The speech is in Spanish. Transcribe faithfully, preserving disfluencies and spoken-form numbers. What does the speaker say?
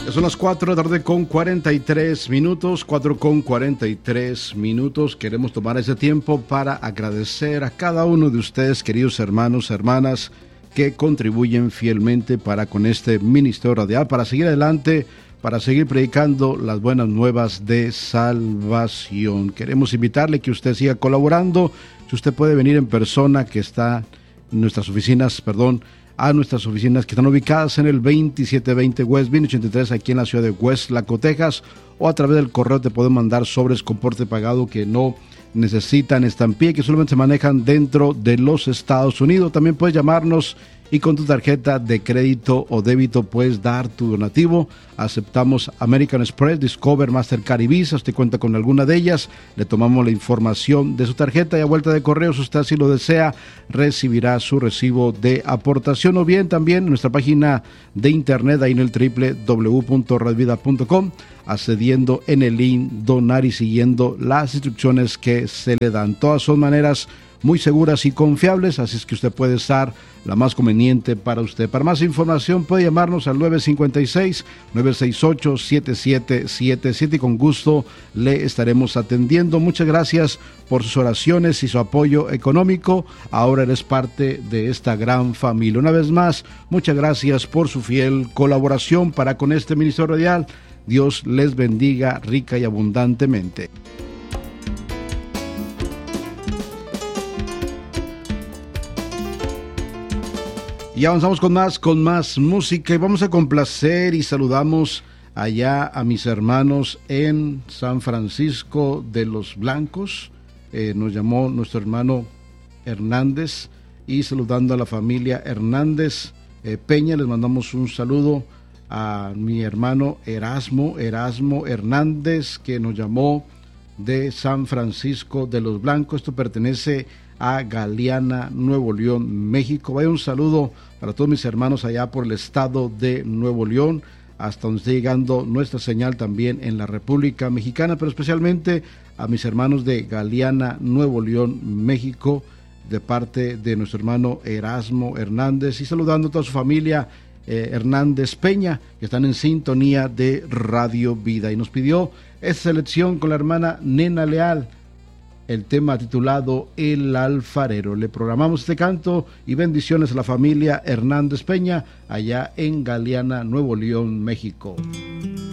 Son las cuatro de la tarde con cuarenta y tres minutos, cuatro con cuarenta y tres minutos. Queremos tomar ese tiempo para agradecer a cada uno de ustedes, queridos hermanos, hermanas, que contribuyen fielmente para con este ministerio radial, para seguir adelante, para seguir predicando las buenas nuevas de salvación. Queremos invitarle que usted siga colaborando. Si usted puede venir en persona, que está en nuestras oficinas, perdón, a nuestras oficinas que están ubicadas en el veintisiete veinte West Vine ochenta y tres aquí en la ciudad de West Laco, Texas, o a través del correo te pueden mandar sobres con porte pagado que no necesitan estampilla, que solamente se manejan dentro de los Estados Unidos. También puedes llamarnos y con tu tarjeta de crédito o débito puedes dar tu donativo. Aceptamos American Express, Discover, Mastercard y Visa. Usted cuenta con alguna de ellas, le tomamos la información de su tarjeta y a vuelta de correo, si usted así lo desea, recibirá su recibo de aportación, o bien también en nuestra página de internet, ahí en el doble u doble u doble u punto red vida punto com, accediendo en el link donar y siguiendo las instrucciones que se le dan. Todas son maneras muy seguras y confiables, así es que usted puede estar la más conveniente para usted. Para más información puede llamarnos al nueve cinco seis, nueve seis ocho, siete siete siete siete y con gusto le estaremos atendiendo. Muchas gracias por sus oraciones y su apoyo económico. Ahora eres parte de esta gran familia. Una vez más, muchas gracias por su fiel colaboración para con este ministerio radial. Dios les bendiga rica y abundantemente. Y avanzamos con más, con más música, y vamos a complacer y saludamos allá a mis hermanos en San Francisco de los Blancos. Eh, nos llamó nuestro hermano Hernández, y saludando a la familia Hernández eh, Peña, les mandamos un saludo a mi hermano Erasmo, Erasmo Hernández, que nos llamó de San Francisco de los Blancos. Esto pertenece a Galeana, Nuevo León, México. Vaya un saludo para todos mis hermanos allá por el estado de Nuevo León, hasta donde está llegando nuestra señal también en la República Mexicana, pero especialmente a mis hermanos de Galeana, Nuevo León, México, de parte de nuestro hermano Erasmo Hernández, y saludando a toda su familia eh, Hernández Peña, que están en sintonía de Radio Vida. Y nos pidió esta selección con la hermana Nena Leal, el tema titulado El Alfarero. Le programamos este canto y bendiciones a la familia Hernández Peña allá en Galeana, Nuevo León, México.